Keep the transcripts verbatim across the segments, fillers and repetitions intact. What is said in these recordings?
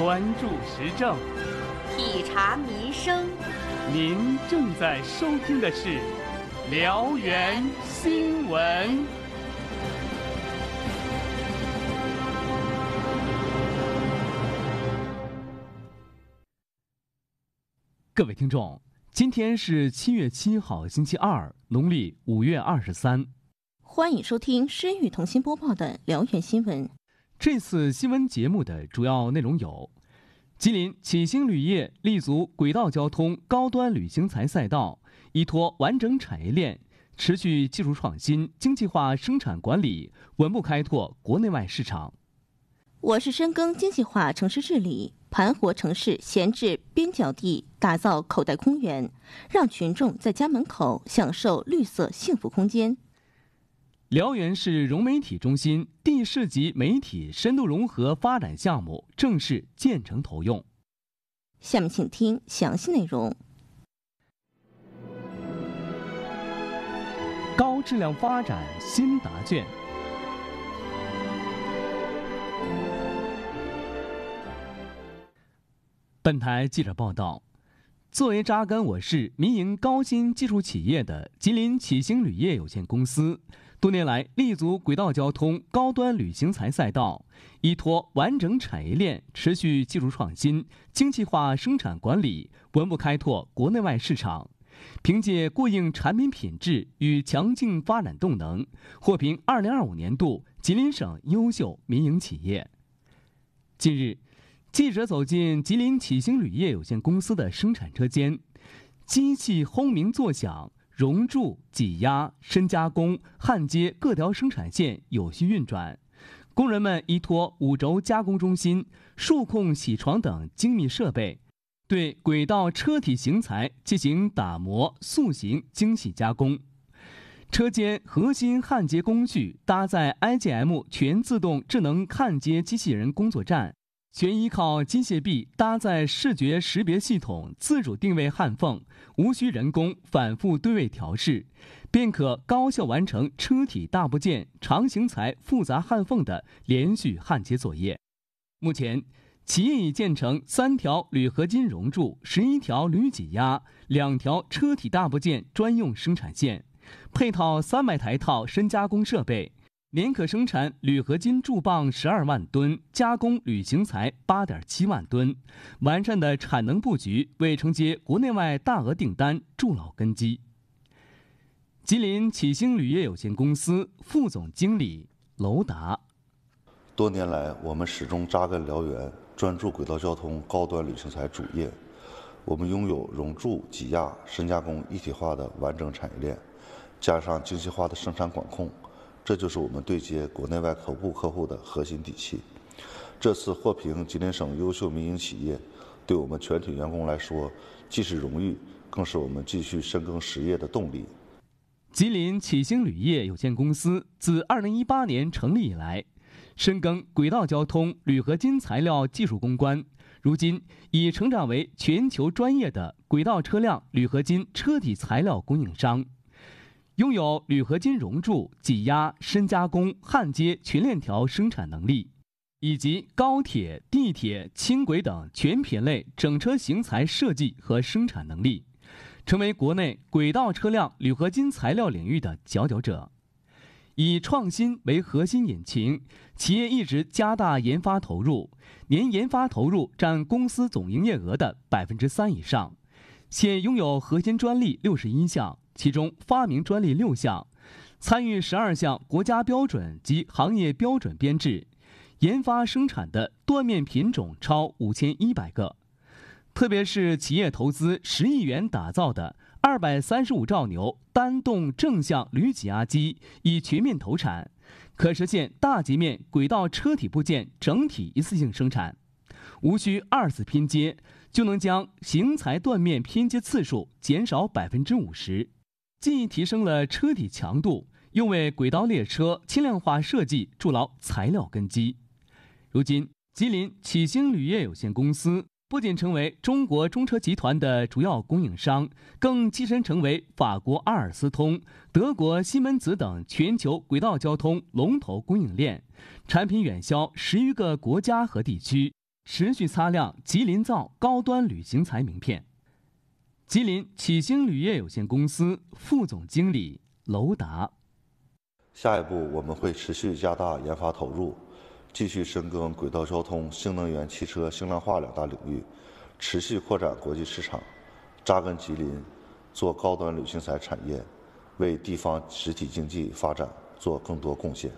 关注时政， 体察民生。 您正在收听的是辽源新闻。各位听众，今天是七月七号，星期二，农历五月二十三。 欢迎收听诗雨同心播报的辽源新闻。 这次新闻节目的主要内容有：吉林启星铝业立足轨道交通高端旅行财赛道，依托完整产业链，持续技术创新、精细化生产管理，稳步开拓国内外市场。 我是深耕精细化城市治理，盘活城市闲置边角地，打造口袋公园，让群众在家门口享受绿色幸福空间。 辽源市融媒体中心第市级媒体深度融合发展项目正式建成投用。 下面请听详细内容。 高质量发展新答卷。本台记者报道，作为扎根我市民营高新技术企业的吉林启星铝业有限公司，多年来立足轨道交通高端旅行财赛道，依托完整产业链，持续技术创新、精细化生产管理，稳步开拓国内外市场。凭借过硬产品品质与强劲发展动能，获评二零二五年度吉林省优秀民营企业。近日，记者走进吉林启星铝业有限公司的生产车间，机器轰鸣作响，熔铸、挤压、深加工、焊接各条生产线有序运转，工人们依托五轴加工中心、数控铣床等精密设备，对轨道车体型材进行打磨、塑形、精细加工。车间核心焊接工序搭载 I G M 全自动智能焊接机器人工作站，全依靠机械臂搭载视觉识别系统自主定位焊缝，无需人工反复对位调试，便可高效完成车体大部件、长型材复杂焊缝的连续焊接作业。目前，企业已建成三条铝合金熔铸、十一条铝挤压、两条车体大部件专用生产线，配套三百台套深加工设备，年可生产铝合金铸棒十二万吨，加工铝型材八点七万吨。完善的产能布局为承接国内外大额订单筑牢根基。吉林启星铝业有限公司副总经理娄达： 多年来，我们始终扎根辽源，专注轨道交通高端旅行材主业。我们拥有熔铸、挤压、深加工一体化的完整产业链，加上精细化的生产管控，这就是我们对接国内外头部客户的核心底气。这次获评吉林省优秀民营企业，对我们全体员工来说，既是荣誉，更是我们继续深耕实业的动力。 吉林启星铝业有限公司自二零一八年成立以来，深耕轨道交通铝合金材料技术攻关，如今已成长为全球专业的轨道车辆铝合金车体材料供应商，拥有铝合金熔铸、挤压、深加工、焊接全链条生产能力，以及高铁、地铁、轻轨等全品类整车型材设计和生产能力，成为国内轨道车辆铝合金材料领域的佼佼者。以创新为核心引擎，企业一直加大研发投入，年研发投入占公司总营业额的百分之三以上。现拥有核心专利六十一项，其中发明专利六项，参与十二项国家标准及行业标准编制，研发生产的断面品种超五千一百个。特别是企业投资十亿元打造的二百三十五兆牛单动正向铝挤压机已全面投产，可实现大截面轨道车体部件整体一次性生产，无需二次拼接，就能将型材断面拼接次数减少百分之五十，既提升了车体强度，又为轨道列车轻量化设计筑牢材料根基。如今，吉林启星铝业有限公司不仅成为中国中车集团的主要供应商，更跻身成为法国阿尔斯通、德国西门子等全球轨道交通龙头供应链，产品远销十余个国家和地区， 持续擦亮吉林造高端旅行财名片。吉林启星旅业有限公司副总经理娄达。 下一步，我们会持续加大研发投入，继续深耕轨道交通、新能源汽车轻量化两大领域，持续扩展国际市场，扎根吉林，做高端旅行财产业，为地方实体经济发展做更多贡献。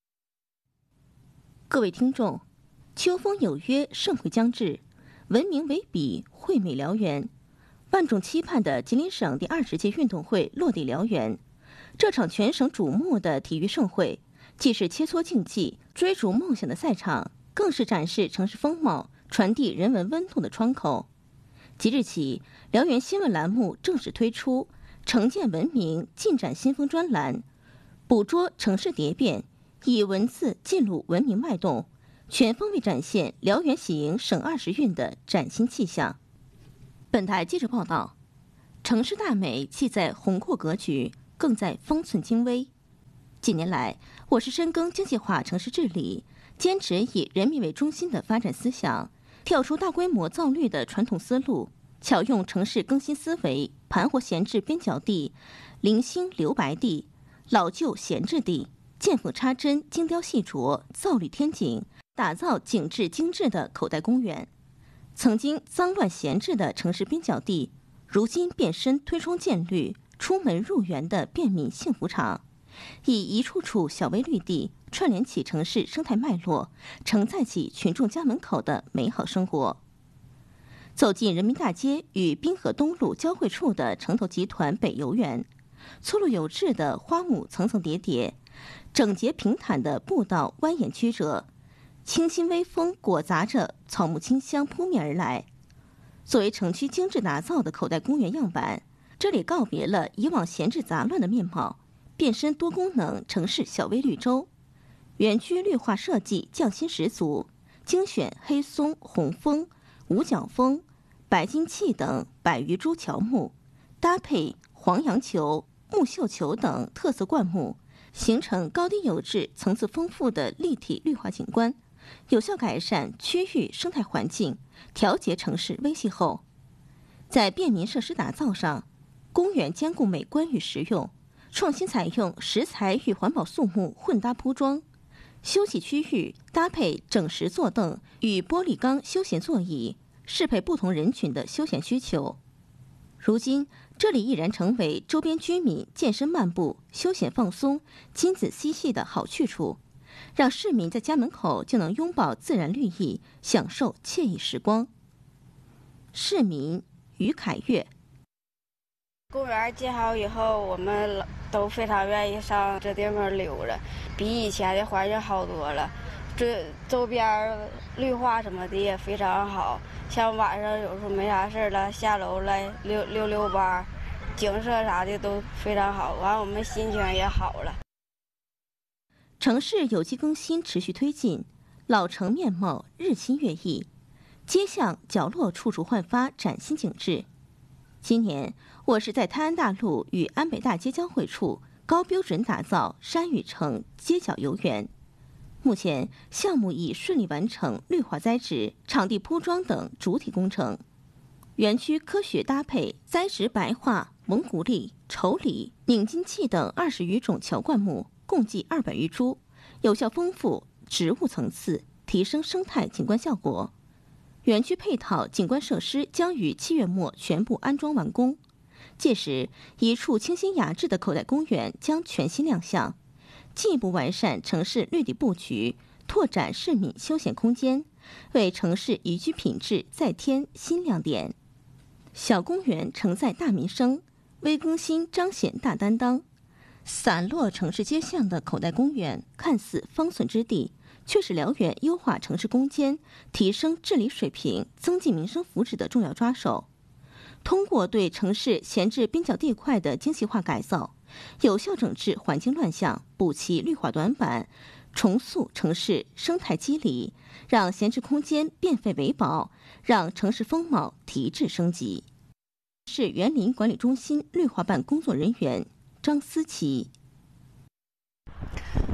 各位听众，秋风有约，盛会将至，文明为笔，惠美燎原。万众期盼的吉林省第二十届运动会落地燎原。这场全省瞩目的体育盛会，既是切磋竞技、追逐梦想的赛场，更是展示城市风貌、传递人文温度的窗口。即日起，燎原新闻栏目正式推出“城建文明，进展新风”专栏，捕捉城市蝶变，以文字记录文明脉动，全方位展现燎原喜迎省二十运的崭新气象。本台记者报道，城市大美既在宏阔格局，更在方寸精微。近年来，我市深耕精细化城市治理，坚持以人民为中心的发展思想，跳出大规模造绿的传统思路，巧用城市更新思维，盘活闲置边角地、零星留白地、老旧闲置地，见缝插针、精雕细琢，造绿添景，打造景致精致的口袋公园。曾经脏乱闲置的城市边角地，如今变身推窗见绿、出门入园的便民幸福场，以一处处小微绿地串联起城市生态脉络，承载起群众家门口的美好生活。走进人民大街与滨河东路交汇处的城投集团北游园，粗鲁有致的花木层层叠叠，整洁平坦的步道蜿蜒曲折，清新微风裹杂着草木清香扑面而来。作为城区精致打造的口袋公园样板，这里告别了以往闲置杂乱的面貌，变身多功能城市小微绿洲。园区绿化设计匠心十足，精选黑松、红枫、五角枫、白金契等百余株乔木，搭配黄杨球、木绣球等特色灌木，形成高低有致、层次丰富的立体绿化景观，有效改善区域生态环境，调节城市微气候。在便民设施打造上，公园兼顾美观与实用，创新采用石材与环保塑木混搭铺装，休息区域搭配整石坐凳与玻璃钢休闲座椅，适配不同人群的休闲需求。如今，这里已然成为周边居民健身漫步、休闲放松、亲子嬉戏的好去处，让市民在家门口就能拥抱自然绿意，享受惬意时光。市民于凯越。 公园建好以后，我们都非常愿意上这地方溜达，比以前的环境好多了。这周边绿化什么的也非常好，像晚上有时候没啥事了，下楼来溜溜溜弯，景色啥的都非常好，完我们心情也好了。 城市有机更新持续推进，老城面貌日新月异，街巷角落处处焕发崭新景致。今年，我市在泰安大路与安北大街交汇处高标准打造山与城街角游园。目前，项目已顺利完成绿化栽植、场地铺装等主体工程。园区科学搭配栽植白桦、蒙古栎、稠李、拧金契等二十余种乔灌木，共计二百余株，有效丰富植物层次，提升生态景观效果。园区配套景观设施将于七月末全部安装完工，届时一处清新雅致的口袋公园将全新亮相，进一步完善城市绿地布局，拓展市民休闲空间，为城市宜居品质再添新亮点。小公园承载大民生，微更新彰显大担当。散落城市街巷的口袋公园看似方寸之地，却是燎原优化城市攻坚、提升治理水平、增进民生福祉的重要抓手。通过对城市闲置边角地块的精细化改造，有效整治环境乱象，补齐绿化短板，重塑城市生态机理，让闲置空间变废为宝，让城市风貌提质升级。市园林管理中心绿化办工作人员张思琪。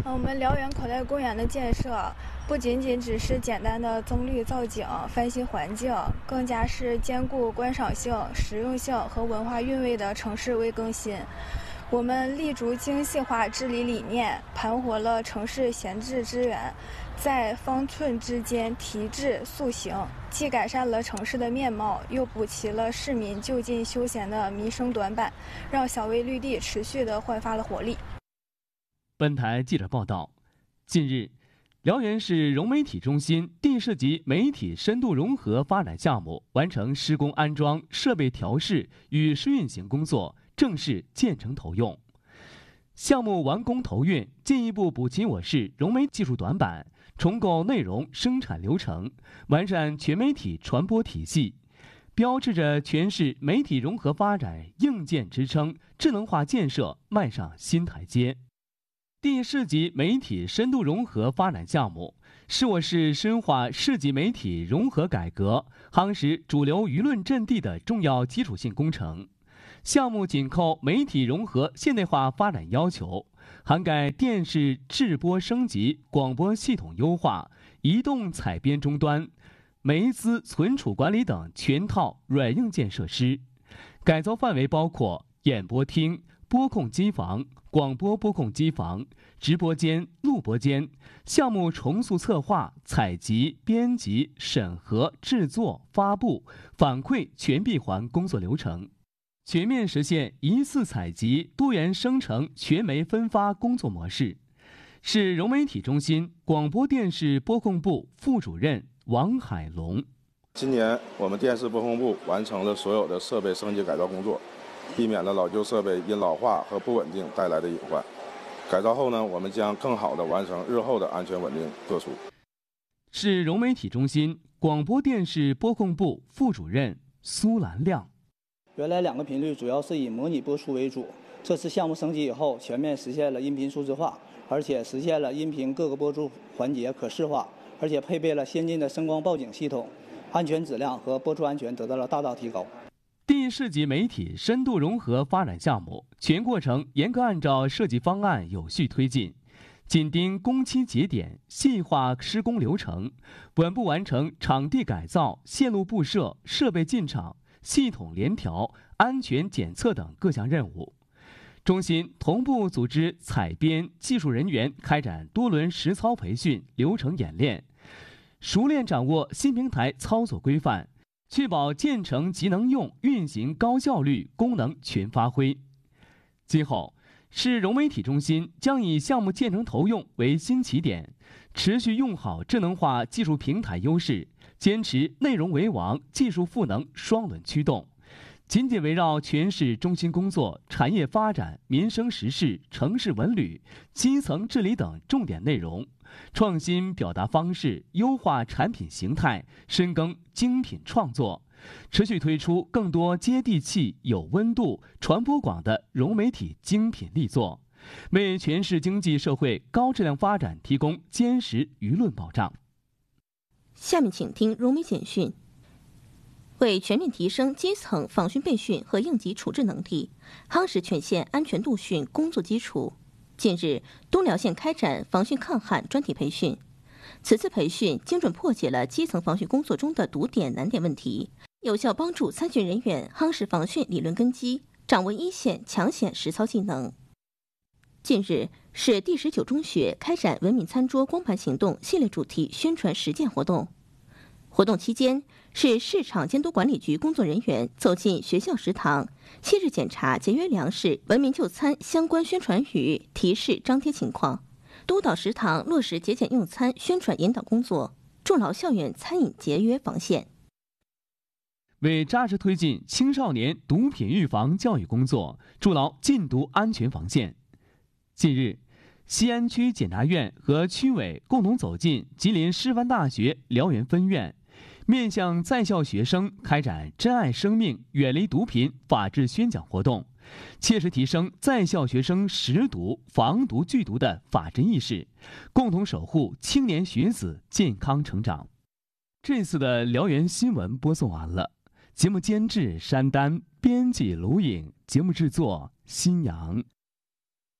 我们辽源口袋公园的建设不仅仅只是简单的增绿造景、翻新环境，更加是兼顾观赏性、实用性和文化韵味的城市微更新。我们立足精细化治理理念，盘活了城市闲置资源，在方寸之间提质塑形，既改善了城市的面貌，又补齐了市民就近休闲的民生短板，让小微绿地持续地焕发了活力。 本台记者报道，近日，辽源市融媒体中心地市级媒体深度融合发展项目完成施工安装、设备调试与试运行工作，正式建成投用。项目完工投运，进一步补齐我市融媒技术短板，重构内容生产流程，完善全媒体传播体系，标志着全市媒体融合发展硬件支撑、智能化建设迈上新台阶。地市级媒体深度融合发展项目是我市深化市级媒体融合改革、夯实主流舆论阵地的重要基础性工程。项目紧扣媒体融合现代化发展要求，涵盖电视制播升级、广播系统优化、移动采编终端、媒资存储管理等全套软硬件设施。改造范围包括演播厅、播控机房、广播播控机房、直播间、录播间。项目重塑策划、采集、编辑、审核、制作、发布、反馈全闭环工作流程，全面实现一次采集、多元生成全媒分发工作模式。市融媒体中心广播电视播控部副主任王海龙： 今年我们电视播控部完成了所有的设备升级改造工作，避免了老旧设备因老化和不稳定带来的隐患。改造后呢，我们将更好地完成日后的安全稳定特殊。 市融媒体中心广播电视播控部副主任苏兰亮： 原来两个频率主要是以模拟播出为主，这次项目升级以后，全面实现了音频数字化，而且实现了音频各个播出环节可视化，而且配备了先进的声光报警系统，安全质量和播出安全得到了大大提高。 地市级媒体深度融合发展项目全过程严格按照设计方案有序推进，紧盯工期节点，细化施工流程，稳步完成场地改造、线路布设、设备进场、系统联调、安全检测等各项任务。中心同步组织采编技术人员开展多轮实操培训、流程演练，熟练掌握新平台操作规范，确保建成即能用、运行高效率、功能全发挥。今后，市融媒体中心将以项目建成投用为新起点，持续用好智能化技术平台优势，坚持内容为王、技术赋能双轮驱动，紧紧围绕全市中心工作、产业发展、民生时事、城市文旅、基层治理等重点内容，创新表达方式，优化产品形态，深耕精品创作，持续推出更多接地气、有温度、传播广的融媒体精品力作，为全市经济社会高质量发展提供坚实舆论保障。 下面请听融媒简讯。为全面提升基层防汛备训和应急处置能力，夯实全县安全度汛工作基础，近日，东辽县开展防汛抗旱专题培训。此次培训精准破解了基层防汛工作中的堵点难点问题，有效帮助参训人员夯实防汛理论根基，掌握一线抢险实操技能。近日，市第十九中学开展文明餐桌光盘行动系列主题宣传实践活动。活动期间，市市场监督管理局工作人员走进学校食堂，细致检查节约粮食、文明就餐相关宣传语、提示张贴情况，督导食堂落实节俭用餐宣传引导工作，筑牢校园餐饮节约防线。 为扎实推进青少年毒品预防教育工作，筑牢禁毒安全防线。近日，西安区检察院和区委共同走进吉林师范大学辽源分院，面向在校学生开展珍爱生命、远离毒品法治宣讲活动，切实提升在校学生识毒、防毒拒毒的法治意识，共同守护青年学子健康成长。这次的辽源新闻播送完了，节目监制山丹，编辑卢颖，节目制作新阳。